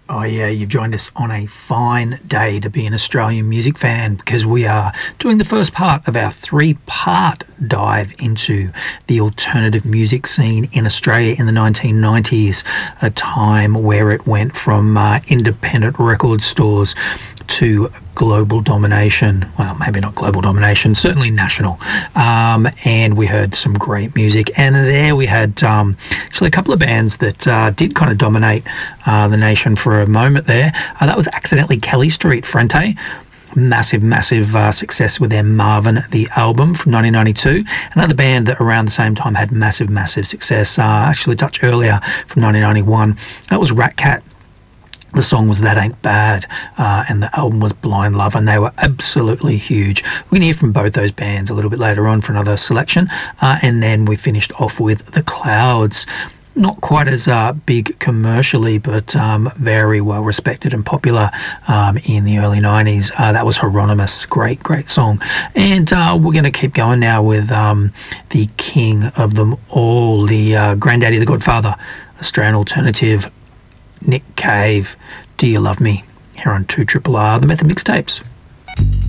Oh, yeah, you've joined us on a fine day to be an Australian music fan because we are doing the first part of our three-part dive into the alternative music scene in Australia in the 1990s, a time where it went from independent record stores to global domination. Well, maybe not global domination, certainly national. And we heard some great music. And there we had actually a couple of bands that did kind of dominate the nation for a moment there. That was Accidentally Kelly Street, Frente. Massive success with their Marvin the album from 1992. Another band that around the same time had massive success, actually a touch earlier, from 1991. That was Rat Cat. The song was That Ain't Bad, and the album was Blind Love, and they were absolutely huge. We're going to hear from both those bands a little bit later on for another selection, and then we finished off with The Clouds. Not quite as big commercially, but very well respected and popular in the early 90s. That was Hieronymus. Great song. And we're going to keep going now with the king of them all, the granddaddy, the godfather, Australian alternative, Nick Cave. Do You Love Me? Here on 2RRR, the Method Mixtapes.